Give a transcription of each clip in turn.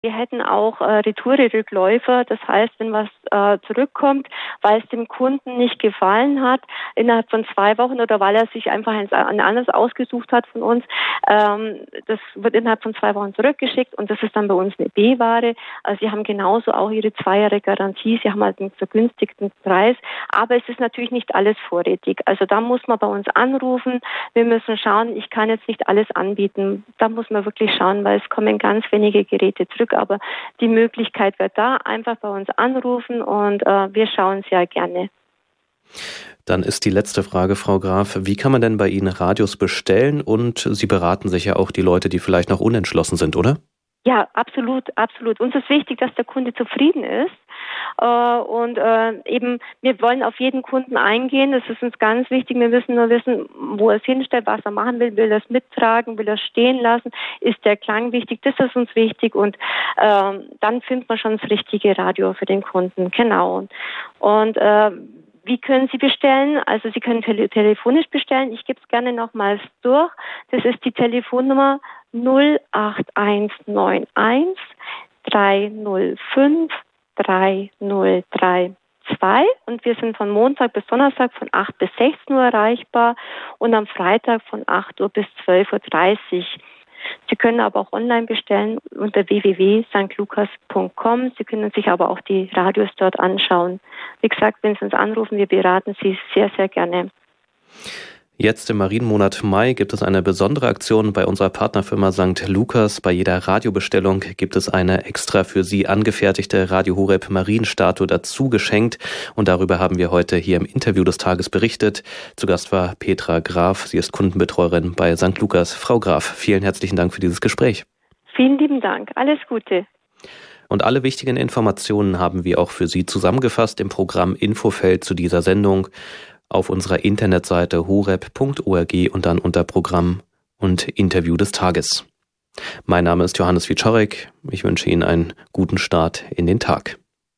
Wir hätten auch Retoure-Rückläufer, das heißt, wenn was zurückkommt, weil es dem Kunden nicht gefallen hat, innerhalb von 2 Wochen oder weil er sich einfach ein anderes ausgesucht hat von uns, das wird innerhalb von 2 Wochen zurückgeschickt und das ist dann bei uns eine B-Ware. Also Sie haben genauso auch Ihre 2 Jahre Garantie, Sie haben halt einen vergünstigten Preis, aber es ist natürlich nicht alles vorrätig. Also da muss man bei uns anrufen, wir müssen schauen, ich kann jetzt nicht alles anbieten, da muss man wirklich schauen, weil es kommen ganz wenige Geräte zurück. Aber die Möglichkeit wird da, einfach bei uns anrufen und wir schauen sehr gerne. Dann ist die letzte Frage, Frau Graf, wie kann man denn bei Ihnen Radios bestellen? Und Sie beraten sich ja auch die Leute, die vielleicht noch unentschlossen sind, oder? Ja, absolut, absolut. Uns ist wichtig, dass der Kunde zufrieden ist. Und eben, wir wollen auf jeden Kunden eingehen. Das ist uns ganz wichtig. Wir müssen nur wissen, wo er es hinstellt, was er machen will. Will er es mittragen? Will er es stehen lassen? Ist der Klang wichtig? Das ist uns wichtig. Und dann findet man schon das richtige Radio für den Kunden. Genau. Und wie können Sie bestellen? Also Sie können telefonisch bestellen. Ich gebe es gerne nochmals durch. Das ist die Telefonnummer 08191 305 3032 und wir sind von Montag bis Donnerstag von 8 bis 16 Uhr erreichbar und am Freitag von 8 Uhr bis 12.30 Uhr. Sie können aber auch online bestellen unter www.stlukas.com. Sie können sich aber auch die Radios dort anschauen. Wie gesagt, wenn Sie uns anrufen, wir beraten Sie sehr, sehr gerne. Jetzt im Marienmonat Mai gibt es eine besondere Aktion bei unserer Partnerfirma St. Lukas. Bei jeder Radiobestellung gibt es eine extra für Sie angefertigte Radio Horeb Marienstatue dazu geschenkt. Und darüber haben wir heute hier im Interview des Tages berichtet. Zu Gast war Petra Graf. Sie ist Kundenbetreuerin bei St. Lukas. Frau Graf, vielen herzlichen Dank für dieses Gespräch. Vielen lieben Dank. Alles Gute. Und alle wichtigen Informationen haben wir auch für Sie zusammengefasst im Programm Infofeld zu dieser Sendung auf unserer Internetseite horeb.org und dann unter Programm und Interview des Tages. Mein Name ist Johannes Wieczorek. Ich wünsche Ihnen einen guten Start in den Tag.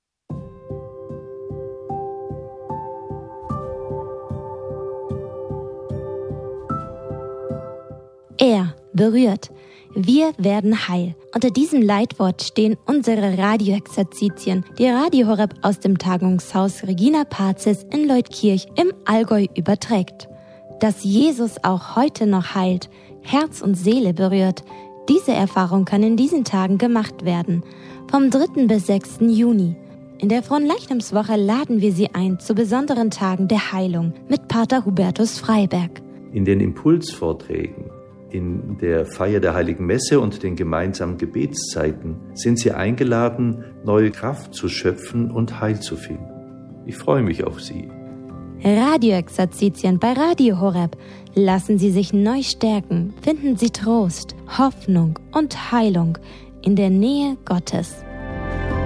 Er berührt. Wir werden heil. Unter diesem Leitwort stehen unsere Radioexerzitien, die Radio Horeb aus dem Tagungshaus Regina Pazis in Leutkirch im Allgäu überträgt. Dass Jesus auch heute noch heilt, Herz und Seele berührt, diese Erfahrung kann in diesen Tagen gemacht werden. Vom 3. bis 6. Juni. In der Fronleichnamswoche laden wir Sie ein zu besonderen Tagen der Heilung mit Pater Hubertus Freiberg. In den Impulsvorträgen, in der Feier der Heiligen Messe und den gemeinsamen Gebetszeiten sind Sie eingeladen, neue Kraft zu schöpfen und Heil zu finden. Ich freue mich auf Sie. Radioexerzitien bei Radio Horeb. Lassen Sie sich neu stärken, finden Sie Trost, Hoffnung und Heilung in der Nähe Gottes.